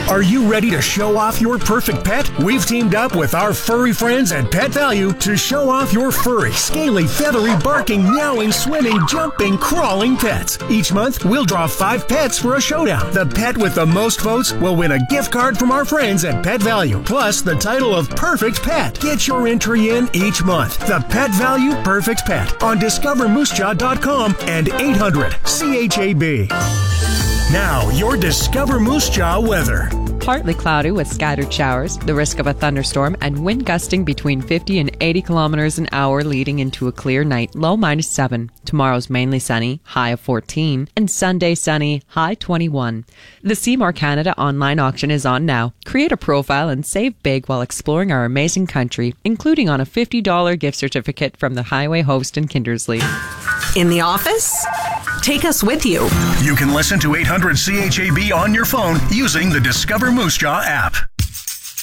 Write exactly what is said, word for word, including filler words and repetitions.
Are you ready to show off your perfect pet? We've teamed up with our furry friends at Pet Value to show off your furry, scaly, feathery, barking, meowing, swimming, jumping, crawling pets. Each month, we'll draw five pets for a showdown. The pet with the most votes will win a gift card from our friends at Pet Value, plus the title of Perfect Pet. Get your entry in each month. The Pet Value Perfect Pet on discover moose jaw dot com and eight hundred C H A B. Now, your Discover Moose Jaw weather. Partly cloudy with scattered showers, the risk of a thunderstorm, and wind gusting between fifty and eighty kilometers an hour leading into a clear night, low minus seven. Tomorrow's mainly sunny, high of fourteen, and Sunday sunny, high twenty-one. The Seymour Canada online auction is on now. Create a profile and save big while exploring our amazing country, including on a fifty dollars gift certificate from the Highway Host in Kindersley. In the office? Take us with you. You can listen to eight hundred C H A B on your phone using the Discover Moose Jaw app.